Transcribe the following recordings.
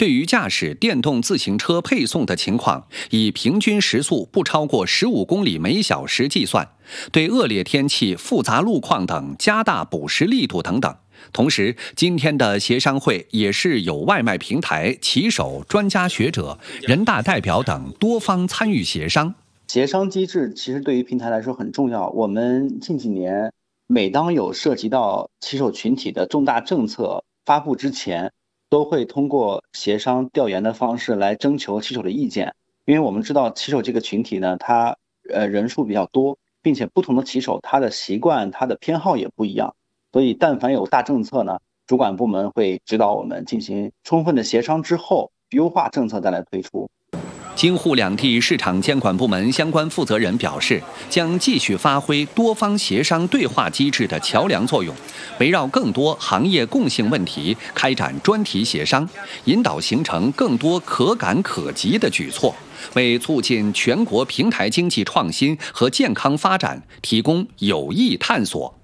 对于驾驶电动自行车配送的情况，以平均时速不超过15公里每小时计算，对恶劣天气、复杂路况等加大捕食力度等等。同时，今天的协商会也是有外卖平台、骑手、专家学者、人大代表等多方参与协商。 协商机制其实对于平台来说很重要。我们近几年每当有涉及到骑手群体的重大政策发布之前，都会通过协商调研的方式来征求骑手的意见。因为我们知道骑手这个群体呢，他人数比较多，并且不同的骑手他的习惯、他的偏好也不一样。所以但凡有大政策呢，主管部门会指导我们进行充分的协商之后，优化政策再来推出。 京沪两地市场监管部门相关负责人表示，将继续发挥多方协商对话机制的桥梁作用，围绕更多行业共性问题开展专题协商，引导形成更多可感可及的举措，为促进全国平台经济创新和健康发展提供有益探索。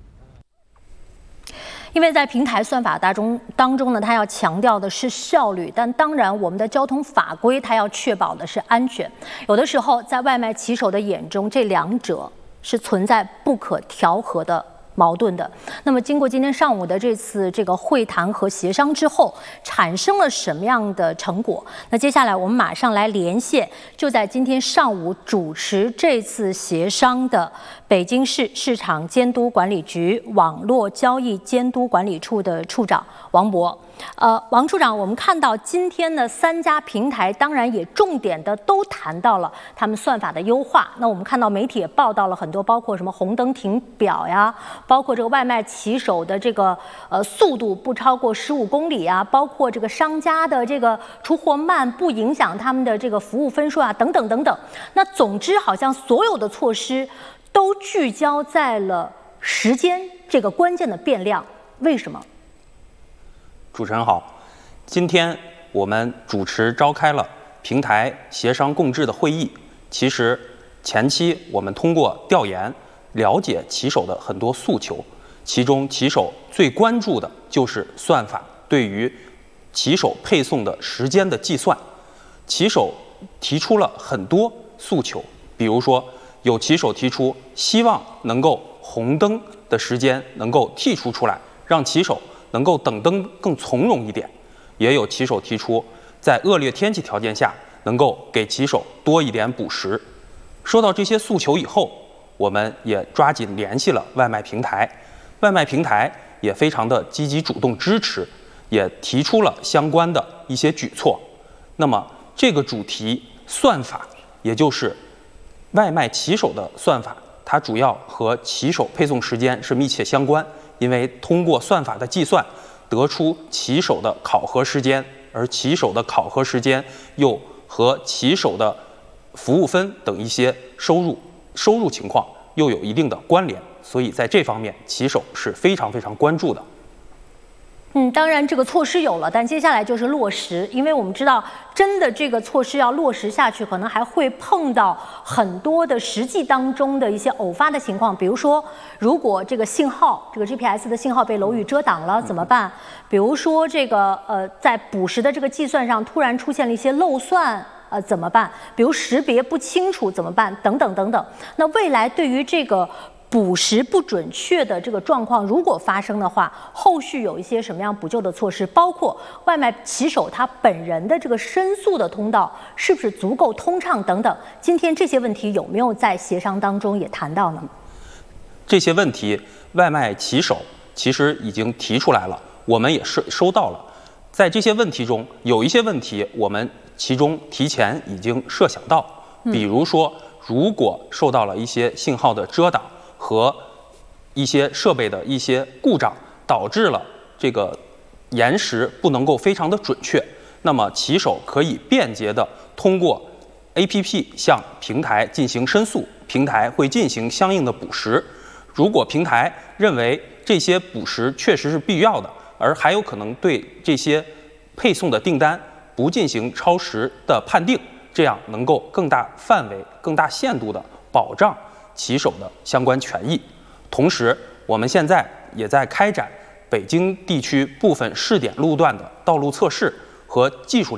因为在平台算法当中呢，它要强调的是效率，但当然我们的交通法规它要确保的是安全。有的时候在外卖骑手的眼中，这两者是存在不可调和的矛盾的。那么经过今天上午的这次会谈和协商之后，产生了什么样的成果？那接下来我们马上来连线，就在今天上午主持这次协商的北京市市场监督管理局网络交易监督管理处的处长王博。王处长，我们看到今天的3家平台，当然也重点的都谈到了他们算法的优化。那我们看到媒体也报道了很多，包括什么红灯停表呀，包括外卖骑手的速度不超过15公里啊，包括商家的出货慢不影响他们的服务分数啊，等等等等。那总之，好像所有的措施都聚焦在了时间这个关键的变量，为什么？ 主持人好，今天我们主持召开了平台协商共治的会议。其实前期我们通过调研了解骑手的很多诉求，其中骑手最关注的就是算法对于骑手配送的时间的计算。骑手提出了很多诉求，比如说有骑手提出希望能够红灯的时间能够剔除出来，让骑手能够等灯更从容一点。也有骑手提出在恶劣天气条件下能够给骑手多一点补时。说到这些诉求以后，我们也抓紧联系了外卖平台，外卖平台也非常的积极主动支持，也提出了相关的一些举措。那么这个主题算法，也就是外卖骑手的算法，它主要和骑手配送时间是密切相关，因为通过算法的计算得出骑手的考核时间，而骑手的考核时间又和骑手的服务分等一些收入情况又有一定的关联，所以在这方面骑手是非常非常关注的。 当然这个措施有了，但接下来就是落实，因为我们知道真的这个措施要落实下去，可能还会碰到很多的实际当中的一些偶发的情况。比如说，如果这个信号，这个 GPS 的信号被楼宇遮挡了怎么办？比如说在捕食的这个计算上突然出现了一些漏算，怎么办？比如识别不清楚怎么办？等等等等。那未来对于这个捕食不准确的这个状况如果发生的话，后续有一些什么样补救的措施？包括外卖骑手他本人的这个申诉的通道是不是足够通畅等等。今天这些问题有没有在协商当中也谈到呢？ 这些问题外卖骑手其实已经提出来了，我们也收到了。在这些问题中，有一些问题我们其中提前已经设想到，比如说如果受到了一些信号的遮挡和一些设备的一些故障，导致了这个延时不能够非常的准确，那么骑手可以便捷的通过 APP 向平台进行申诉，平台会进行相应的补时。如果平台认为这些补时确实是必要的，而还有可能对这些配送的订单不进行超时的判定，这样能够更大范围、更大限度的保障骑手的相关权益。同时，我们现在也在开展北京地区部分试点路段的道路测试和技术